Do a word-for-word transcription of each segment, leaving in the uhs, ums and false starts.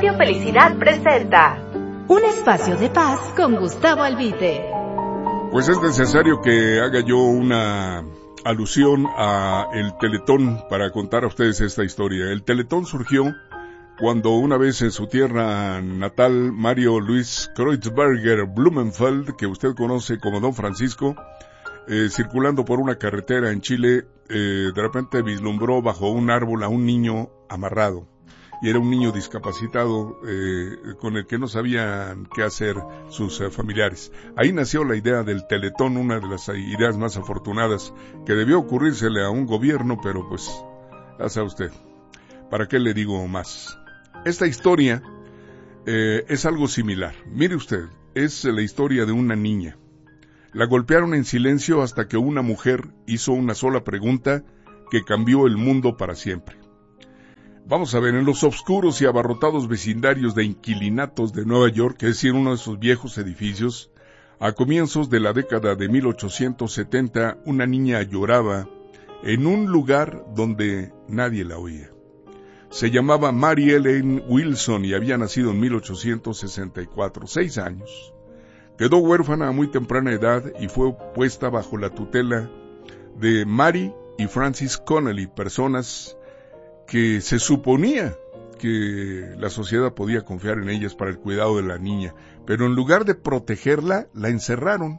Radio Felicidad presenta un espacio de paz con Gustavo Albite. Pues es necesario que haga yo una alusión a el Teletón para contar a ustedes esta historia. El Teletón surgió cuando una vez en su tierra natal, Mario Luis Kreutzberger Blumenfeld, que usted conoce como Don Francisco, eh, circulando por una carretera en Chile, eh, de repente vislumbró bajo un árbol a un niño amarrado. Y era un niño discapacitado eh, con el que no sabían qué hacer sus eh, familiares. Ahí nació la idea del Teletón, una de las ideas más afortunadas que debió ocurrírsele a un gobierno, pero pues, ya sabe usted, ¿para qué le digo más? Esta historia eh, es algo similar. Mire usted, es la historia de una niña. La golpearon en silencio hasta que una mujer hizo una sola pregunta que cambió el mundo para siempre. Vamos a ver, en los oscuros y abarrotados vecindarios de inquilinatos de Nueva York, es decir, uno de esos viejos edificios, a comienzos de la década de mil ochocientos setenta, una niña lloraba en un lugar donde nadie la oía. Se llamaba Mary Ellen Wilson y había nacido en mil ochocientos sesenta y cuatro, seis años. Quedó huérfana a muy temprana edad y fue puesta bajo la tutela de Mary y Francis Connelly, personas que se suponía que la sociedad podía confiar en ellas para el cuidado de la niña, pero en lugar de protegerla, la encerraron.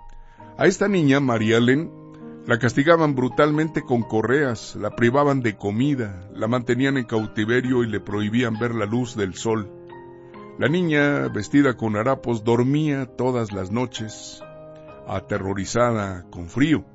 A esta niña, Mary Ellen, la castigaban brutalmente con correas, la privaban de comida, la mantenían en cautiverio y le prohibían ver la luz del sol. La niña, vestida con harapos, dormía todas las noches, aterrorizada con frío.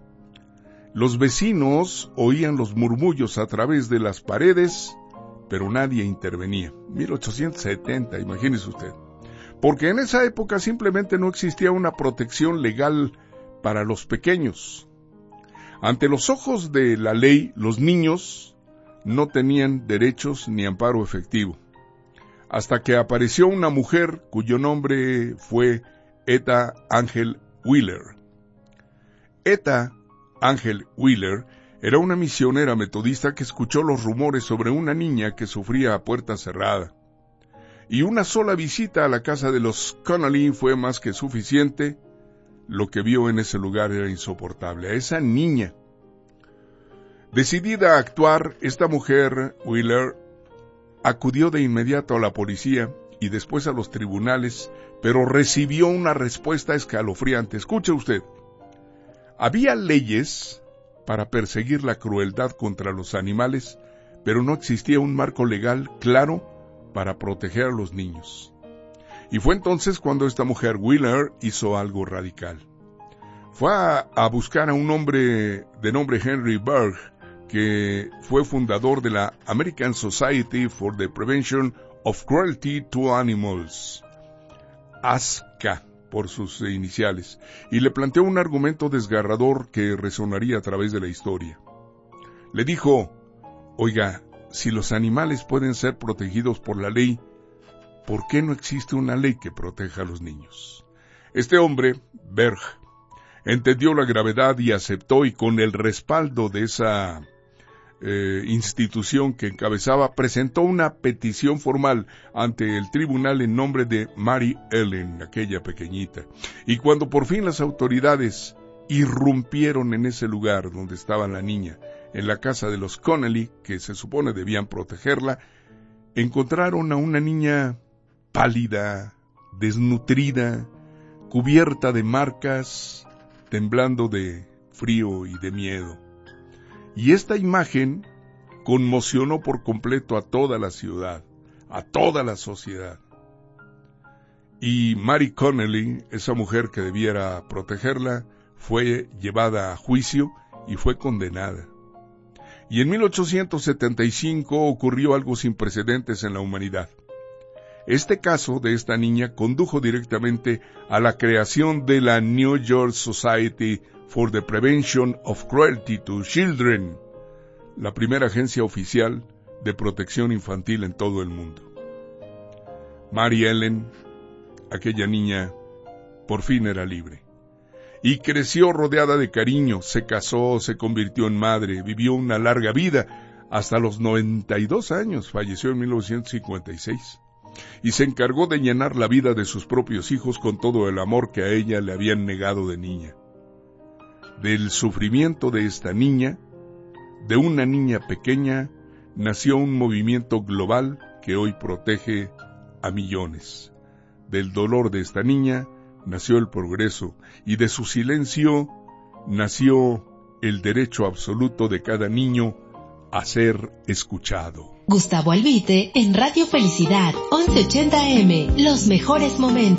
Los vecinos oían los murmullos a través de las paredes, pero nadie intervenía. mil ochocientos setenta, imagínese usted. Porque en esa época simplemente no existía una protección legal para los pequeños. Ante los ojos de la ley, los niños no tenían derechos ni amparo efectivo. Hasta que apareció una mujer cuyo nombre fue Etta Angel Wheeler. Etta Angel Wheeler era una misionera metodista que escuchó los rumores sobre una niña que sufría a puerta cerrada. Y una sola visita a la casa de los Connelly fue más que suficiente. Lo que vio en ese lugar era insoportable. A esa niña. Decidida a actuar, esta mujer, Wheeler, acudió de inmediato a la policía y después a los tribunales, pero recibió una respuesta escalofriante. Escuche usted. Había leyes para perseguir la crueldad contra los animales, pero no existía un marco legal claro para proteger a los niños. Y fue entonces cuando esta mujer, Wheeler, hizo algo radical. Fue a, a buscar a un hombre de nombre Henry Berg, que fue fundador de la American Society for the Prevention of Cruelty to Animals, A S C A, por sus iniciales, y le planteó un argumento desgarrador que resonaría a través de la historia. Le dijo, oiga, si los animales pueden ser protegidos por la ley, ¿por qué no existe una ley que proteja a los niños? Este hombre, Berg, entendió la gravedad y aceptó, y con el respaldo de esa Eh, institución que encabezaba, presentó una petición formal ante el tribunal en nombre de Mary Ellen, aquella pequeñita. Y cuando por fin las autoridades irrumpieron en ese lugar donde estaba la niña, en la casa de los Connelly, que se supone debían protegerla, encontraron a una niña pálida, desnutrida, cubierta de marcas, temblando de frío y de miedo. Y esta imagen conmocionó por completo a toda la ciudad, a toda la sociedad. Y Mary Connelly, esa mujer que debiera protegerla, fue llevada a juicio y fue condenada. Y en mil ochocientos setenta y cinco ocurrió algo sin precedentes en la humanidad. Este caso de esta niña condujo directamente a la creación de la New York Society for the Prevention of Cruelty to Children, la primera agencia oficial de protección infantil en todo el mundo. Mary Ellen, aquella niña, por fin era libre. Y creció rodeada de cariño, se casó, se convirtió en madre, vivió una larga vida, hasta los noventa y dos años, falleció en mil novecientos cincuenta y seis. y se encargó de llenar la vida de sus propios hijos con todo el amor que a ella le habían negado de niña. Del sufrimiento de esta niña, de una niña pequeña, nació un movimiento global que hoy protege a millones. Del dolor de esta niña nació el progreso, y de su silencio nació el derecho absoluto de cada niño a ser escuchado. Gustavo Albite en Radio Felicidad, once ochenta A M, los mejores momentos.